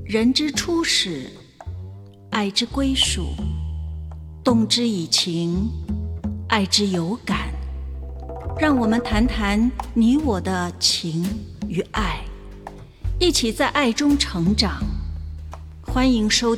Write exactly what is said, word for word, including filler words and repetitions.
人之初始，爱之归属，动之以情，爱之有感。让我们谈谈你我的情与爱，一起在爱中成长。欢迎收听